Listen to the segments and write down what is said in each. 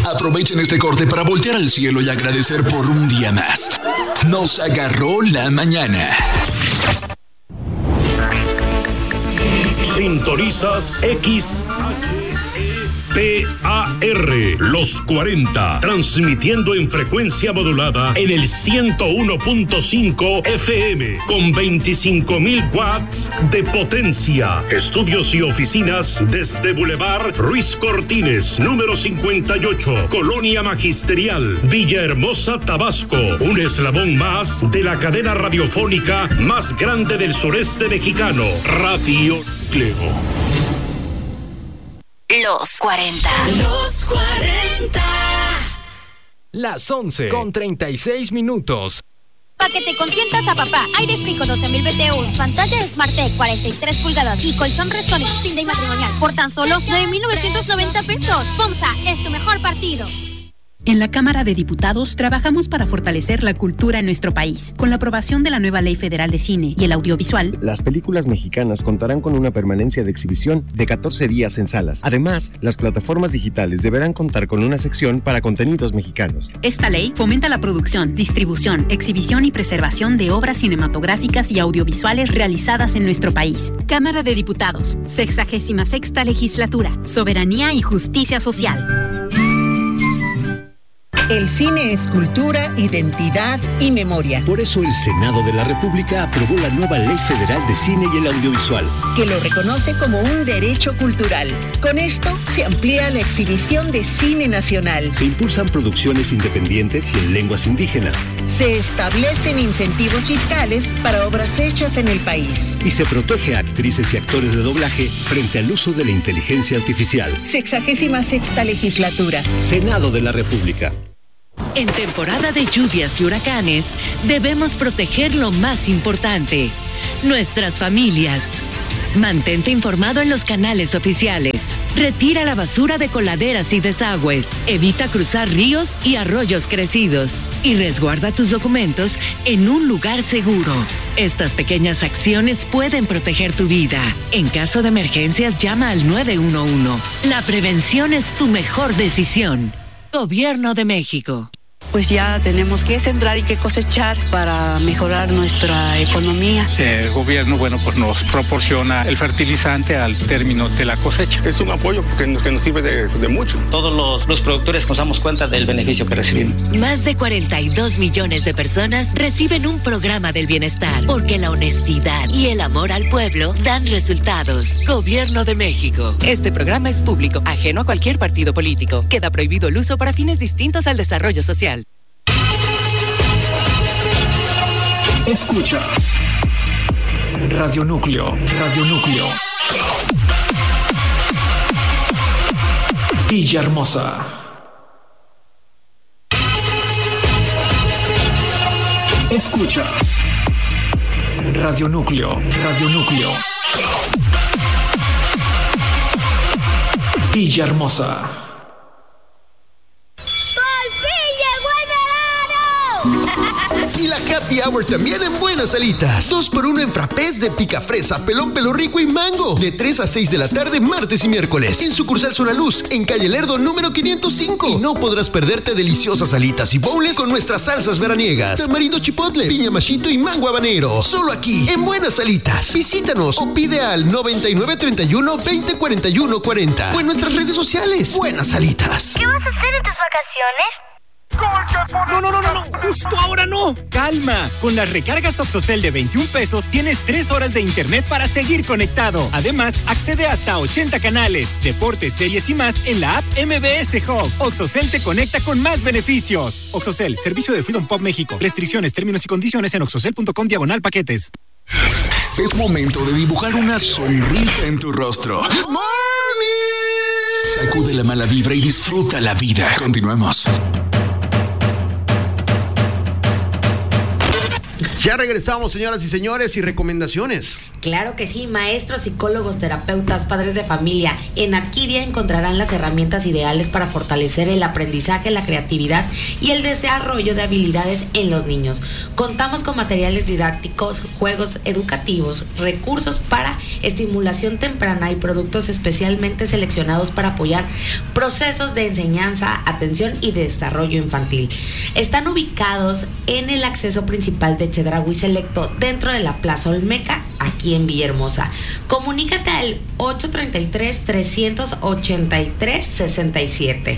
Aprovechen este corte para voltear al cielo y agradecer por un día más. Nos agarró la mañana. Sintonizas XHPAR, los 40, transmitiendo en frecuencia modulada en el 101.5 FM, con 25,000 watts de potencia. Estudios y oficinas desde Boulevard Ruiz Cortines, número 58, Colonia Magisterial, Villahermosa, Tabasco. Un eslabón más de la cadena radiofónica más grande del sureste mexicano, Radio Núcleo. Los 40. Los 40. Las 11:36. Para que te consientas a papá. Aire Frico 12,000 BTU, pantalla SmartTech 43 pulgadas y colchón Restonic fin de matrimonial por tan solo 9,990 pesos. FOMSA es tu mejor partido. En la Cámara de Diputados trabajamos para fortalecer la cultura en nuestro país. Con la aprobación de la nueva Ley Federal de Cine y el Audiovisual, las películas mexicanas contarán con una permanencia de exhibición de 14 días en salas. Además, las plataformas digitales deberán contar con una sección para contenidos mexicanos. Esta ley fomenta la producción, distribución, exhibición y preservación de obras cinematográficas y audiovisuales realizadas en nuestro país. Cámara de Diputados, 66ª Legislatura, Soberanía y Justicia Social. El cine es cultura, identidad y memoria. Por eso el Senado de la República aprobó la nueva Ley Federal de Cine y el Audiovisual, que lo reconoce como un derecho cultural. Con esto se amplía la exhibición de cine nacional. Se impulsan producciones independientes y en lenguas indígenas. Se establecen incentivos fiscales para obras hechas en el país. Y se protege a actrices y actores de doblaje frente al uso de la inteligencia artificial. 66ª Legislatura. Senado de la República. En temporada de lluvias y huracanes, debemos proteger lo más importante, nuestras familias. Mantente informado en los canales oficiales. Retira la basura de coladeras y desagües. Evita cruzar ríos y arroyos crecidos. Y resguarda tus documentos en un lugar seguro. Estas pequeñas acciones pueden proteger tu vida. En caso de emergencias, llama al 911. La prevención es tu mejor decisión. Gobierno de México. Pues ya tenemos que sembrar y que cosechar para mejorar nuestra economía. El gobierno, pues nos proporciona el fertilizante al término de la cosecha. Es un apoyo que nos sirve de mucho. Todos los productores nos damos cuenta del beneficio que recibimos. Más de 42 millones de personas reciben un programa del bienestar, porque la honestidad y el amor al pueblo dan resultados. Gobierno de México. Este programa es público, ajeno a cualquier partido político. Queda prohibido el uso para fines distintos al desarrollo social. Escuchas Radio Núcleo. Villahermosa. Escuchas Radio Núcleo. Villahermosa. Y la Happy Hour también en Buenas Alitas. 2x1 en frappés de pica fresa, pelón pelo rico y mango. De 3 a 6 de la tarde, martes y miércoles. En sucursal Zona Luz, en calle Lerdo número 505. Y no podrás perderte deliciosas alitas y bowls con nuestras salsas veraniegas. Tamarindo chipotle, piña machito y mango habanero. Solo aquí, en Buenas Alitas. Visítanos o pide al 9931-2041-40. O en nuestras redes sociales. Buenas Alitas. ¿Qué vas a hacer en tus vacaciones? No, justo ahora no. Calma, con las recargas Oxocel de 21 pesos tienes 3 horas de internet para seguir conectado. Además, accede hasta 80 canales, deportes, series y más en la app MBS Hub. Oxocel te conecta con más beneficios. Oxocel, servicio de Freedom Pop México. Restricciones, términos y condiciones en oxocel.com/paquetes. Es momento de dibujar una sonrisa en tu rostro. ¡Good morning! Sacude la mala vibra y disfruta la vida. Continuamos. Ya regresamos, señoras y señores, y recomendaciones. Claro que sí, maestros, psicólogos, terapeutas, padres de familia. En Adquiria encontrarán las herramientas ideales para fortalecer el aprendizaje, la creatividad y el desarrollo de habilidades en los niños. Contamos con materiales didácticos, juegos educativos, recursos para estimulación temprana y productos especialmente seleccionados para apoyar procesos de enseñanza, atención y desarrollo infantil. Están ubicados en el acceso principal de Chedraui Selecto, dentro de la Plaza Olmeca, aquí en Villahermosa. Comunícate al 833-383-67.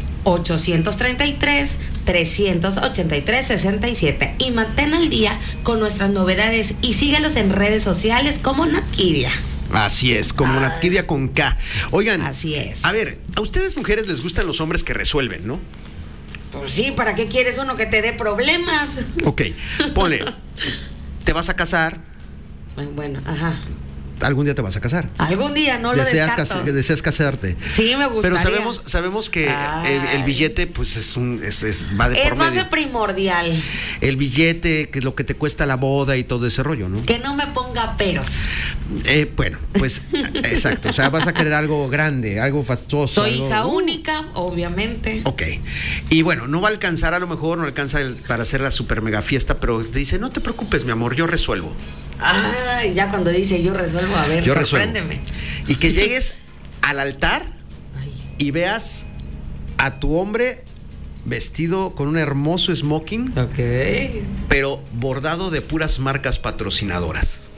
833-383-67 y mantén al día con nuestras novedades y síguelos en redes sociales como Natkidia. Así es, como Natkidia con K. Oigan, así es. A ver, a ustedes mujeres les gustan los hombres que resuelven, ¿no? Pues sí, ¿para qué quieres uno que te dé problemas? Ok, ponle, te vas a casar. Bueno, ajá. Algún día te vas a casar. Algún día, no lo descarto. Deseas casarte. Sí, me gustaría. Pero sabemos que el billete, pues va de por medio. Es base primordial. El billete, que es lo que te cuesta la boda y todo ese rollo, ¿no? Que no me ponga peros. Bueno, pues, exacto. O sea, vas a querer algo grande, algo fastuoso. Soy hija única, obviamente. Ok. Y bueno, no va a alcanzar, a lo mejor no alcanza para hacer la super mega fiesta, pero te dice, no te preocupes, mi amor, yo resuelvo. Ay, ya cuando dice yo resuelvo, a ver, sorpréndeme. Y que llegues al altar y veas a tu hombre vestido con un hermoso smoking. Ok. Pero bordado de puras marcas patrocinadoras.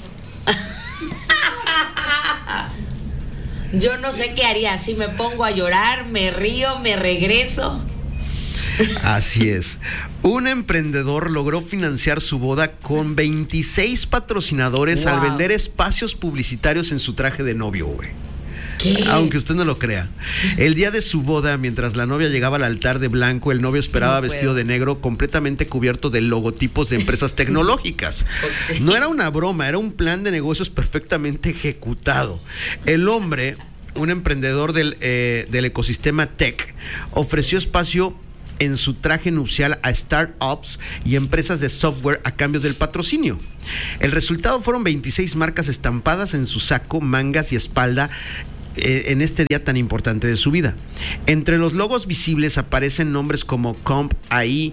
Yo no sé qué haría, si me pongo a llorar, me río, me regreso. Así es. Un emprendedor logró financiar su boda con 26 patrocinadores al vender espacios publicitarios en su traje de novio, güey. ¿Qué? Aunque usted no lo crea. El día de su boda, mientras la novia llegaba al altar de blanco, el novio esperaba vestido de negro, completamente cubierto de logotipos de empresas tecnológicas. Okay. No era una broma, era un plan de negocios perfectamente ejecutado. El hombre, un emprendedor del ecosistema tech, ofreció espacio en su traje nupcial a startups y empresas de software a cambio del patrocinio. El resultado fueron 26 marcas estampadas en su saco, mangas y espalda en este día tan importante de su vida. Entre los logos visibles aparecen nombres como Comp AI,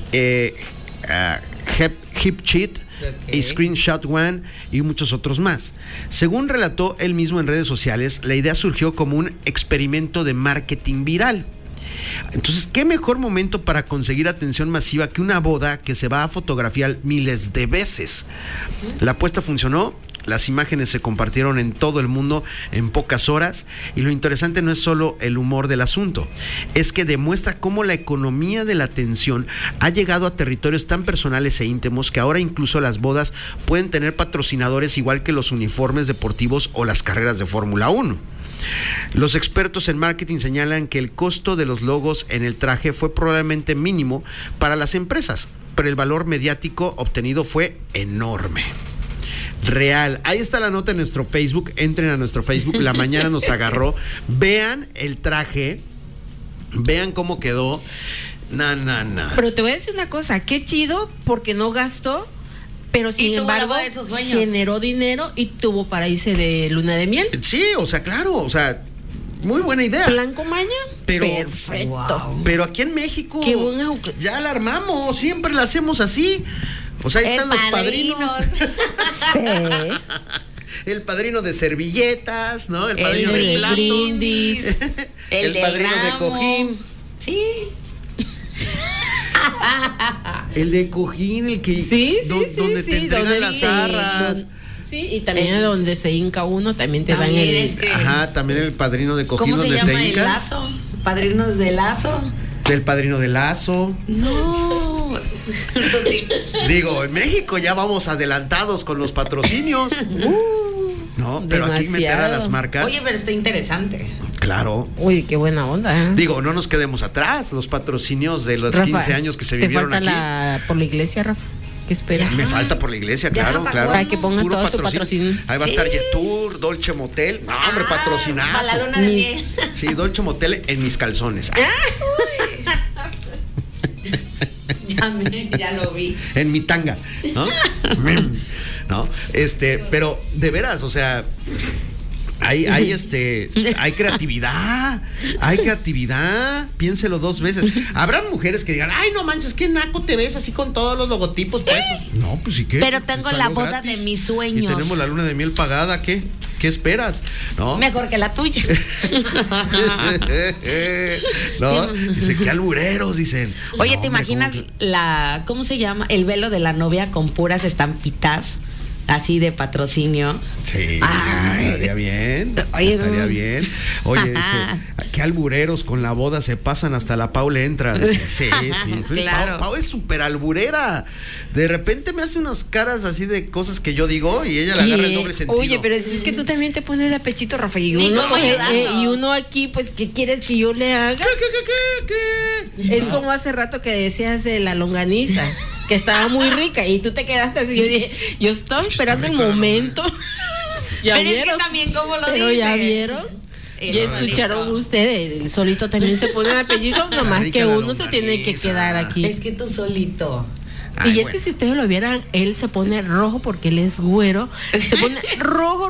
HipCheat, y Screenshot One y muchos otros más. Según relató él mismo en redes sociales, la idea surgió como un experimento de marketing viral. Entonces, ¿qué mejor momento para conseguir atención masiva que una boda que se va a fotografiar miles de veces? La apuesta funcionó, las imágenes se compartieron en todo el mundo en pocas horas y lo interesante no es solo el humor del asunto, es que demuestra cómo la economía de la atención ha llegado a territorios tan personales e íntimos que ahora incluso las bodas pueden tener patrocinadores igual que los uniformes deportivos o las carreras de Fórmula 1. Los expertos en marketing señalan que el costo de los logos en el traje fue probablemente mínimo para las empresas, pero el valor mediático obtenido fue enorme. Real. Ahí está la nota en nuestro Facebook. Entren a nuestro Facebook. La mañana nos agarró. Vean el traje. Vean cómo quedó. Pero te voy a decir una cosa. Qué chido porque no gastó. Pero sin embargo, de sus sueños. Generó dinero y tuvo para irse de luna de miel. Sí, o sea, claro, o sea, muy buena idea. ¿Plan con maña? Pero, perfecto. Wow. Pero aquí en México ya la armamos, siempre la hacemos así. O sea, ahí están los padrinos. Sí. El padrino de servilletas, ¿no? El padrino de platos. Brindis, el padrino de cojín. Sí. El de cojín, el que donde te entregan las arras. Sí, y también donde se hinca uno, también te dan el... Ajá, también el padrino de cojín donde te hincas. ¿El lazo? ¿Padrinos de lazo? El padrino de lazo. No. Digo, en México ya vamos adelantados con los patrocinios. No, pero aquí meter a las marcas. Oye, pero está interesante. Claro. Uy, qué buena onda. Digo, no nos quedemos atrás. Los patrocinios de los 15 años que se vivieron aquí. Por la iglesia, Rafa. ¿Qué esperas? Me falta por la iglesia, claro. Para que pongas todo tu patrocinio. Ahí va a estar Yetur, Dolce Motel. No, hombre, patrocinazo. Para la luna de miel. Sí, Dolce Motel en mis calzones. Ya lo vi. En mi tanga, ¿no? ¿no? Pero de veras, o sea, hay creatividad, piénselo 2 veces. Habrán mujeres que digan, ay, no manches, qué naco te ves así con todos los logotipos puestos. No, pues sí que. Pero tengo la boda gratis de mis sueños. Y tenemos la luna de miel pagada, ¿qué esperas? ¿No? Mejor que la tuya. ¿No? Dicen, qué albureros, dicen. Oye, ¿te imaginas ¿cómo se llama? El velo de la novia con puras estampitas, así de patrocinio. Sí, estaría bien. Estaría bien. Oye, qué albureros con la boda se pasan hasta la Pau le entra. Sí. Claro. Pau es súper alburera. De repente me hace unas caras así de cosas que yo digo y ella le agarra el doble sentido. Oye, pero es que tú también te pones de pechito, Rafa. Y uno aquí, pues, ¿qué quieres que yo le haga? ¿Qué? Es como hace rato que decías de la longaniza, que estaba muy rica y tú te quedaste así. Yo dije, yo estaba esperando el momento. ¿Ya pero vieron? Es que también como lo dice. ¿Ya vieron? Ya escucharon ustedes, el solito también se pone de apellido, nomás que uno se tiene que quedar aquí. Es que tú solito. Y es que si ustedes lo vieran, él se pone rojo porque él es güero. Se pone rojo.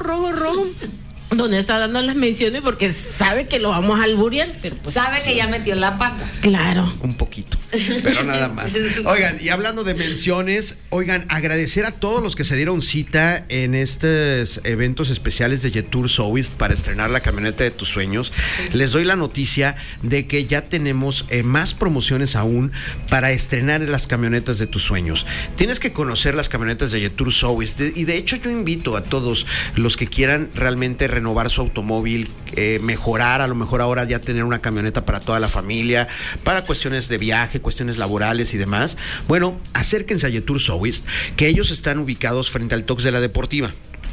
Donde está dando las menciones porque sabe que lo vamos a alburear, pero pues sabe que ya metió la pata. Claro. Un poquito, pero nada más. Oigan, y hablando de menciones, agradecer a todos los que se dieron cita en estos eventos especiales de Jetour Southeast para estrenar la camioneta de tus sueños. Les doy la noticia de que ya tenemos más promociones aún para estrenar las camionetas de tus sueños. Tienes que conocer las camionetas de Jetour Southeast y de hecho yo invito a todos los que quieran realmente renovar su automóvil, mejorar, a lo mejor ahora ya tener una camioneta para toda la familia, para cuestiones de viaje, cuestiones laborales y demás. Bueno, acérquense a Jetour Southeast, que ellos están ubicados frente al Tox de la Deportiva.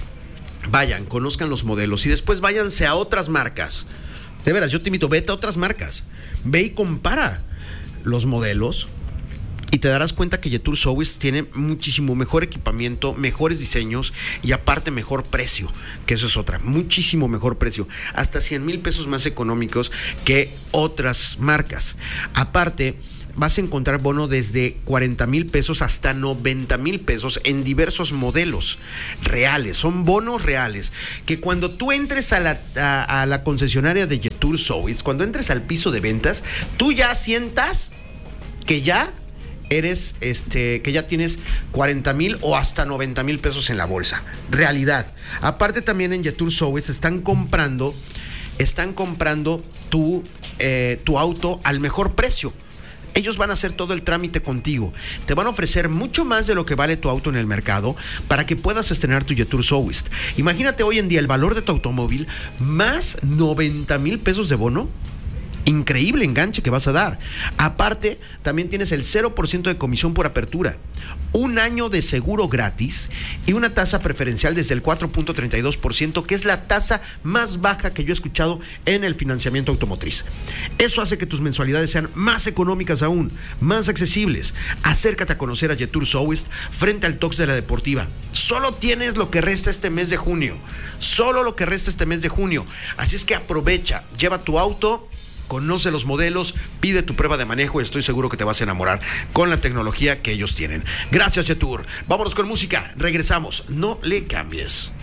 Vayan, conozcan los modelos y después váyanse a otras marcas. De veras, yo te invito, vete a otras marcas, ve y compara los modelos. Y te darás cuenta que Jetour Southeast tiene muchísimo mejor equipamiento, mejores diseños y aparte mejor precio, que eso es otra, muchísimo mejor precio, hasta 100,000 pesos más económicos que otras marcas. Aparte, vas a encontrar bono desde 40,000 pesos hasta 90,000 pesos en diversos modelos reales, son bonos reales, que cuando tú entres a la concesionaria de Jetour Southeast, cuando entres al piso de ventas, tú ya sientas que ya que ya tienes 40,000 o hasta 90,000 pesos en la bolsa. Realidad. Aparte también en Jetour Southeast están comprando tu auto al mejor precio. Ellos van a hacer todo el trámite contigo. Te van a ofrecer mucho más de lo que vale tu auto en el mercado para que puedas estrenar tu Jetour Southeast. Imagínate hoy en día el valor de tu automóvil más 90,000 pesos de bono. Increíble enganche que vas a dar. Aparte, también tienes el 0% de comisión por apertura, 1 año de seguro gratis y una tasa preferencial desde el 4.32%, que es la tasa más baja que yo he escuchado en el financiamiento automotriz. Eso hace que tus mensualidades sean más económicas aún, más accesibles. Acércate a conocer a Jetour Southeast frente al Tox de la Deportiva. Solo tienes lo que resta este mes de junio. Así es que aprovecha, lleva tu auto, conoce los modelos, pide tu prueba de manejo y estoy seguro que te vas a enamorar con la tecnología que ellos tienen. Gracias, Jetour. Vámonos con música. Regresamos. No le cambies.